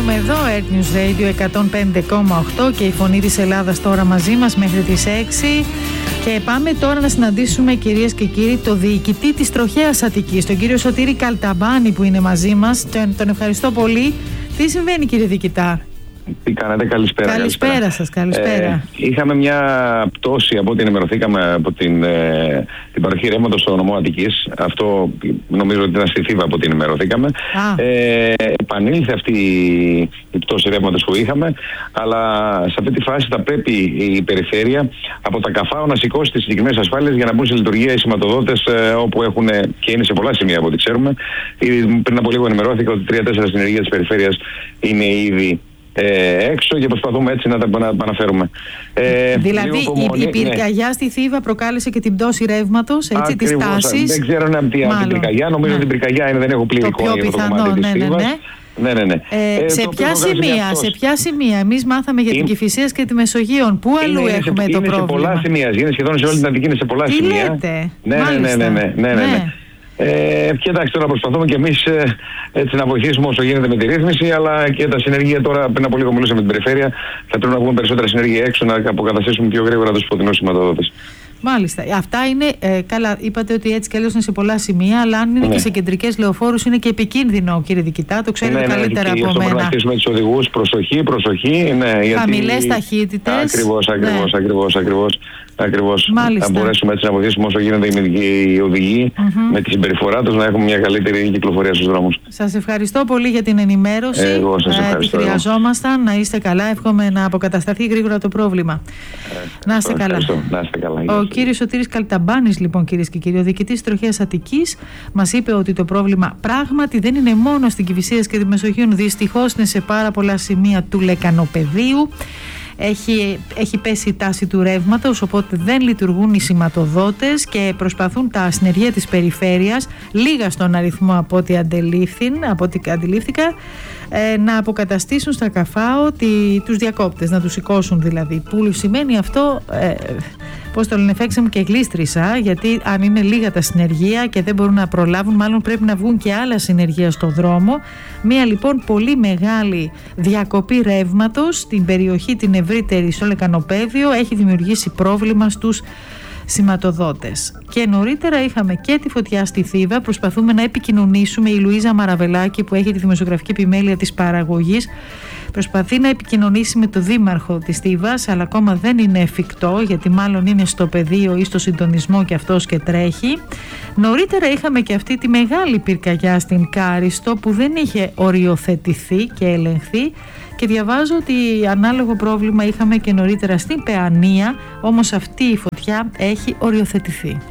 Συνεχίζουμε εδώ, Earth News Radio 105,8 και η Φωνή της Ελλάδας τώρα μαζί μας μέχρι τις 6. Και πάμε τώρα να συναντήσουμε, κυρίες και κύριοι, το διοικητή της Τροχέας Αττικής, τον κύριο Σωτήρη Καλταμπάνη, που είναι μαζί μας. Τον ευχαριστώ πολύ. Τι συμβαίνει, κύριε διοικητά? Τι κάνετε, καλησπέρα. Καλησπέρα σας, καλησπέρα. Είχαμε μια πτώση από ό,τι ενημερωθήκαμε από την παροχή ρεύματος στο νομό Αττικής. Αυτό νομίζω ότι ήταν στη Θήβα από ό,τι ενημερωθήκαμε. Επανήλθε αυτή η πτώση ρεύματος που είχαμε, αλλά σε αυτή τη φάση θα πρέπει η περιφέρεια από τα ΚΑΦΑΟ να σηκώσει τις συγκεκριμένες ασφάλειες για να μπουν σε λειτουργία οι σηματοδότες, όπου έχουν και είναι σε πολλά σημεία από ό,τι ξέρουμε. Πριν από λίγο ενημερώθηκα ότι 3-4 συνεργεία της περιφέρειας είναι ήδη έξω και προσπαθούμε έτσι να τα επαναφέρουμε. Δηλαδή η πυρκαγιά στη Θήβα προκάλεσε και την πτώση ρεύματος, έτσι, της τάσης. Δεν ξέρω αν είναι από την πυρκαγιά, νομίζω ότι την πυρκαγιά είναι, δεν έχω πλήρη εικόνα για το κομμάτι της Θήβας. Ναι. Σε ποια σημεία? Εμείς μάθαμε για την Κηφισίας και τη Μεσογείων. Πού αλλού έχουμε το πρόβλημα? Σε πολλά σημεία, είναι σχεδόν σε όλη την Αττική, είναι σε πολλά σημεία. Ναι. Κοιτάξτε, τώρα προσπαθούμε και εμείς έτσι να βοηθήσουμε όσο γίνεται με τη ρύθμιση, αλλά και τα συνεργεία τώρα, πριν από λίγο μιλούσαμε με την περιφέρεια, θα πρέπει να βγούμε περισσότερα συνεργεία έξω, να αποκαταστήσουμε πιο γρήγορα τους φωτεινούς σηματοδότες. Μάλιστα. Αυτά είναι καλά. Είπατε ότι έτσι κι αλλιώς είναι σε πολλά σημεία, αλλά αν είναι και σε κεντρικές λεωφόρους είναι και επικίνδυνο, κύριε διοικητά. Το ξέρετε καλύτερα από μένα. Πρέπει να αφήσουμε τους οδηγούς. Προσοχή. Χαμηλές ταχύτητες. Ακριβώς. Θα μπορέσουμε έτσι να βοηθήσουμε όσο γίνεται οι οδηγοί με τη συμπεριφορά τους, να έχουμε μια καλύτερη κυκλοφορία στους δρόμους. Σας ευχαριστώ πολύ για την ενημέρωση. Εγώ σας ευχαριστώ. Τη χρειαζόμασταν. Να είστε καλά. Εύχομαι να αποκατασταθεί γρήγορα το πρόβλημα. Να είστε καλά. Ο κύριος Σωτήρης Καλταμπάνης, λοιπόν, κυρίες και κύριοι, ο διοικητής της Τροχέας Αττικής, μας είπε ότι το πρόβλημα πράγματι δεν είναι μόνο στην Κηφισίας και τη Μεσογείων. Δυστυχώς είναι σε πάρα πολλά σημεία του λεκανοπεδίου. Έχει πέσει η τάση του ρεύματος, οπότε δεν λειτουργούν οι σηματοδότες και προσπαθούν τα συνεργεία της περιφέρειας, λίγα στον αριθμό από ό,τι αντιλήφθηκα, να αποκαταστήσουν στα ΚΑΦΑΟ τους διακόπτες, να τους σηκώσουν δηλαδή. Που σημαίνει αυτό, πώς το λένε, φέξαμε και γλίστρισα, γιατί αν είναι λίγα τα συνεργεία και δεν μπορούν να προλάβουν, μάλλον πρέπει να βγουν και άλλα συνεργεία στο δρόμο. Μία λοιπόν πολύ μεγάλη διακοπή ρεύματος στην περιοχή την ευρύτερη στο λεκανοπέδιο έχει δημιουργήσει πρόβλημα στους σηματοδότες. Και νωρίτερα είχαμε και τη φωτιά στη Θήβα. Προσπαθούμε να επικοινωνήσουμε. Η Λουίζα Μαραβελάκη, που έχει τη δημοσιογραφική επιμέλεια της παραγωγής, προσπαθεί να επικοινωνήσει με το δήμαρχο της Θήβας, αλλά ακόμα δεν είναι εφικτό, γιατί μάλλον είναι στο πεδίο ή στο συντονισμό και αυτός και τρέχει. Νωρίτερα είχαμε και αυτή τη μεγάλη πυρκαγιά στην Κάριστο, που δεν είχε οριοθετηθεί και ελεγχθεί, και διαβάζω ότι ανάλογο πρόβλημα είχαμε και νωρίτερα στην Παιανία, όμως αυτή η φωτιά έχει οριοθετηθεί.